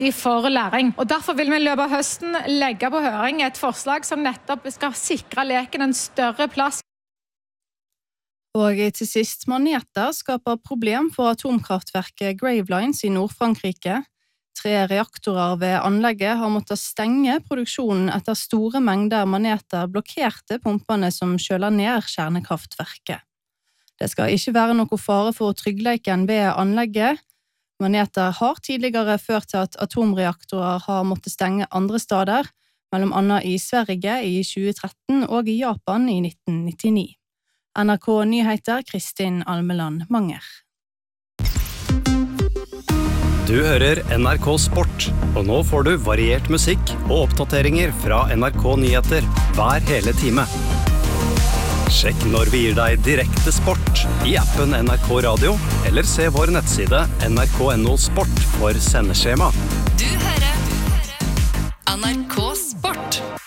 de får læring. Og derfor vil vi I løpet av høsten legge på høring et forslag som nettopp skal sikre leken en større plass. Og til sist, maneter skaper problem for atomkraftverket Gravelines I Nord-Frankrike. 3 reaktorer ved anlegget har måttet stenge produksjonen etter store mengder maneter blokkerte pumpene som kjøler ned kjernekraftverket. Det skal ikke være noe fare for tryggleiken ved anlegget. Maneter har tidligere ført til at atomreaktorer har måttet stenge andre steder, mellom annet I Sverige I 2013 og I Japan I 1999. NRK Nyheter, Kristin Almeland Manger. Du hører NRK Sport, og nå får du variert musikk og oppdateringer fra NRK Nyheter hver hele time. Sjekk når vi gir deg direkte sport I appen NRK Radio, eller se vår nettside nrk.no sport for sendeskjema. Du hører NRK Sport.